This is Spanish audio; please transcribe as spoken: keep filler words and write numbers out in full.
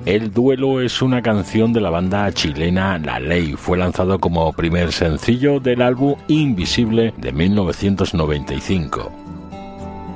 El duelo es una canción de la banda chilena La Ley. Fue lanzado como primer sencillo del álbum Invisible de mil novecientos noventa y cinco.